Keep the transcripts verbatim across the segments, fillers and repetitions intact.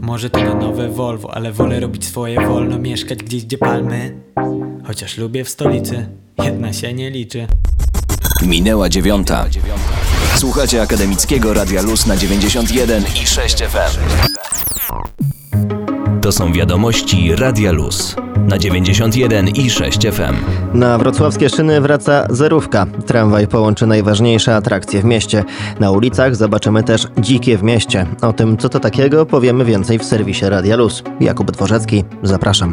może to na nowe Volvo, ale wolę robić swoje wolno, mieszkać gdzieś, gdzie palmy. Chociaż lubię w stolicy, jedna się nie liczy. Minęła dziewiąta. Słuchacie Akademickiego Radia Luz na dziewięćdziesiąt jeden i sześć F M. To są wiadomości Radia Luz na dziewięćdziesiąt jeden i sześć F M. Na wrocławskie szyny wraca zerówka. Tramwaj połączy najważniejsze atrakcje w mieście. Na ulicach zobaczymy też dzikie w mieście. O tym, co to takiego, powiemy więcej w serwisie Radia Luz. Jakub Dworzecki, zapraszam.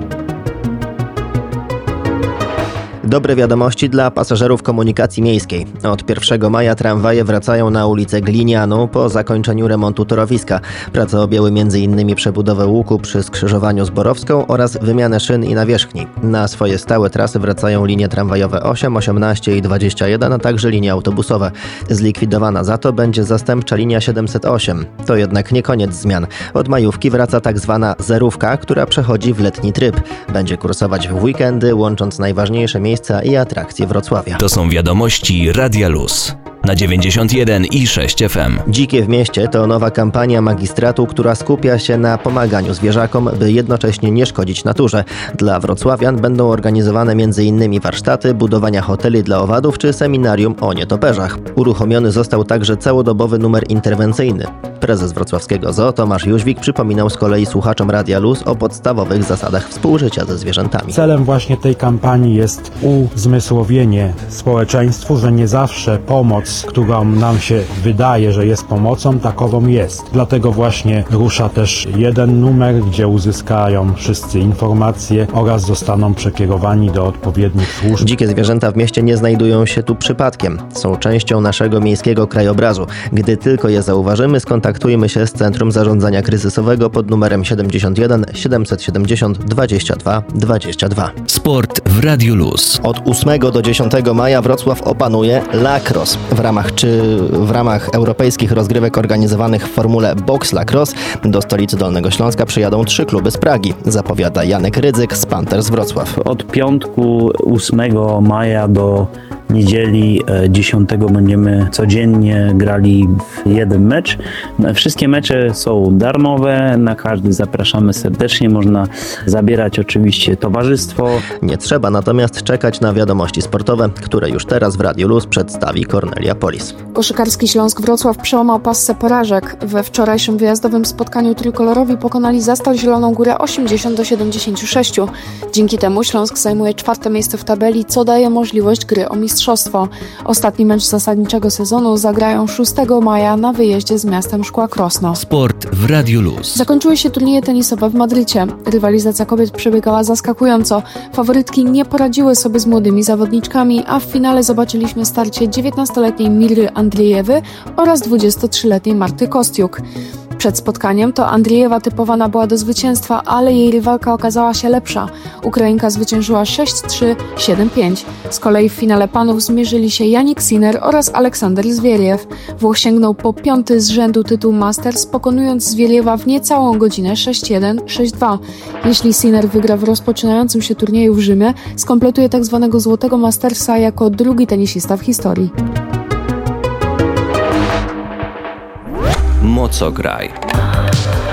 Dobre wiadomości dla pasażerów komunikacji miejskiej. Od pierwszego maja tramwaje wracają na ulicę Glinianu po zakończeniu remontu torowiska. Prace objęły między innymi przebudowę łuku przy skrzyżowaniu z Borowską oraz wymianę szyn i nawierzchni. Na swoje stałe trasy wracają linie tramwajowe osiem, osiemnaście i dwadzieścia jeden, a także linie autobusowe. Zlikwidowana za to będzie zastępcza linia siedemset osiem. To jednak nie koniec zmian. Od majówki wraca tak zwana zerówka, która przechodzi w letni tryb. Będzie kursować w weekendy, łącząc najważniejsze miejsca i atrakcje Wrocławia. To są wiadomości Radia Luz na dziewięćdziesiąt jeden i sześć F M. Dzikie w mieście to nowa kampania magistratu, która skupia się na pomaganiu zwierzakom, by jednocześnie nie szkodzić naturze. Dla wrocławian będą organizowane m.in. warsztaty, budowania hoteli dla owadów czy seminarium o nietoperzach. Uruchomiony został także całodobowy numer interwencyjny. Prezes wrocławskiego zoo Tomasz Jóźwik przypominał z kolei słuchaczom Radia Luz o podstawowych zasadach współżycia ze zwierzętami. Celem właśnie tej kampanii jest uzmysłowienie społeczeństwu, że nie zawsze pomoc, którą nam się wydaje, że jest pomocą, takową jest. Dlatego właśnie rusza też jeden numer, gdzie uzyskają wszyscy informacje oraz zostaną przekierowani do odpowiednich służb. Dzikie zwierzęta w mieście nie znajdują się tu przypadkiem. Są częścią naszego miejskiego krajobrazu. Gdy tylko je zauważymy, skontaktujmy się z Centrum Zarządzania Kryzysowego pod numerem siedemdziesiąt jeden siedemset siedemdziesiąt dwadzieścia dwa dwadzieścia dwa. Sport w Radiu Luz. Od ósmego do dziesiątego maja Wrocław opanuje lacrosse. W ramach czy w ramach europejskich rozgrywek organizowanych w formule Box Lacrosse do stolicy Dolnego Śląska przyjadą trzy kluby z Pragi, zapowiada Janek Rydzyk z Panthers Wrocław. Od piątku ósmego maja do niedzieli dziesiątego będziemy codziennie grali w jeden mecz. Wszystkie mecze są darmowe, na każdy zapraszamy serdecznie, można zabierać oczywiście towarzystwo. Nie trzeba natomiast czekać na wiadomości sportowe, które już teraz w Radiu Luz przedstawi Kornelia Polis. Koszykarski Śląsk Wrocław przełamał passę porażek. We wczorajszym wyjazdowym spotkaniu trójkolorowi pokonali Zastal Zieloną Górę osiemdziesiąt do siedemdziesięciu sześciu. Dzięki temu Śląsk zajmuje czwarte miejsce w tabeli, co daje możliwość gry o mistrzostwo. Ostatni mecz zasadniczego sezonu zagrają szóstego maja na wyjeździe z miastem Szkła Krosno. Sport w Radiu Luz. Zakończyły się turnieje tenisowe w Madrycie. Rywalizacja kobiet przebiegała zaskakująco. Faworytki nie poradziły sobie z młodymi zawodniczkami, a w finale zobaczyliśmy starcie dziewiętnastoletniej Miry Andriejewy oraz dwudziestotrzyletniej Marty Kostiuk. Przed spotkaniem to Andriejewa typowana była do zwycięstwa, ale jej rywalka okazała się lepsza. Ukrainka zwyciężyła sześć trzy, siedem pięć. Z kolei w finale panów zmierzyli się Jannik Sinner oraz Aleksander Zwieriew. Włoch sięgnął po piąty z rzędu tytuł Masters, pokonując Zwieriewa w niecałą godzinę sześć jeden, sześć dwa. Jeśli Sinner wygra w rozpoczynającym się turnieju w Rzymie, skompletuje tzw. złotego Mastersa jako drugi tenisista w historii. Mocograj.